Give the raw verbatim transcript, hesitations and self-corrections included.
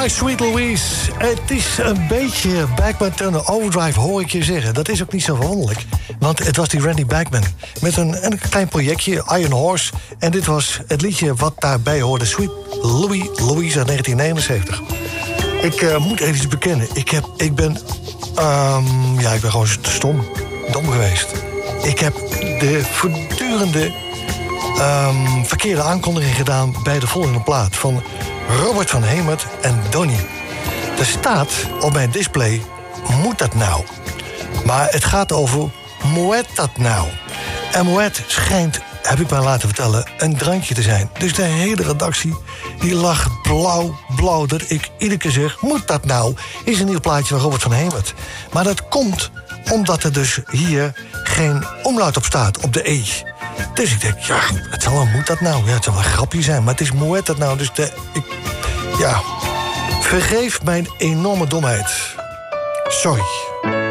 My Sweet Louise. Het is een beetje Bachman Turner Overdrive, hoor ik je zeggen. Dat is ook niet zo verwonderlijk. Want het was die Randy Bachman met een, een klein projectje, Iron Horse. En dit was het liedje wat daarbij hoorde, Sweet Louis, Louise uit negentien negenenzeventig. Ik uh, moet even iets bekennen. Ik, heb, ik ben... Um, ja, ik ben gewoon stom. Dom geweest. Ik heb de voortdurende um, verkeerde aankondiging gedaan bij de volgende plaat van Robert van Hemert en Donnie. Er staat op mijn display, moet dat nou? Maar het gaat over moet dat nou? En moet schijnt, heb ik mij laten vertellen, een drankje te zijn. Dus de hele redactie die lag blauw, blauw, dat ik iedere keer zeg, moet dat nou? Is een nieuw plaatje van Robert van Hemert. Maar dat komt omdat er dus hier geen omlaut op staat, op de E. Dus ik denk, ja, het zal wel, moet dat nou? Ja, het zal wel een grapje zijn, maar het is moet dat nou? Dus de, ik, ja, vergeef mijn enorme domheid. Sorry.